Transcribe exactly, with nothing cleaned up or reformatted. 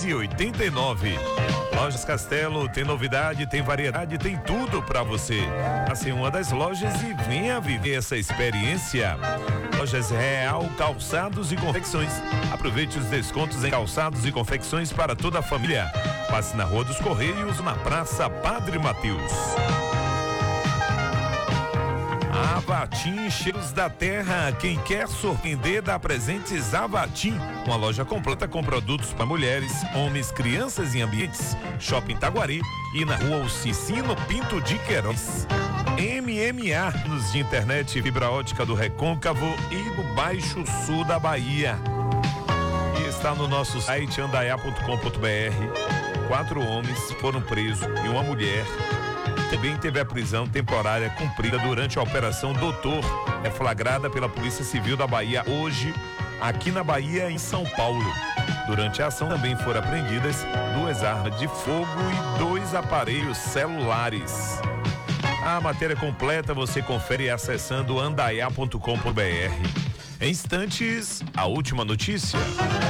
treze e oitenta e nove. Lojas Castelo tem novidade, tem variedade, tem tudo para você. Passe em uma das lojas e venha viver essa experiência. Lojas Real Calçados e Confecções. Aproveite os descontos em calçados e confecções para toda a família. Passe na Rua dos Correios, na Praça Padre Mateus. Avatim Cheiros da Terra. Quem quer surpreender dá presentes Avatim. Uma loja completa com produtos para mulheres, homens, crianças e ambientes. Shopping Taguari e na Rua Cicino Pinto de Queiroz. M M A, nos de internet fibra ótica do Recôncavo e do Baixo Sul da Bahia. E está no nosso site andaiá ponto com ponto br. Quatro homens foram presos e uma mulher também teve a prisão temporária cumprida durante a Operação Doutor, é flagrada pela Polícia Civil da Bahia hoje, aqui na Bahia, em São Paulo. Durante a ação também foram apreendidas duas armas de fogo e dois aparelhos celulares. A matéria completa você confere acessando andaiá ponto com ponto br. Em instantes, a última notícia.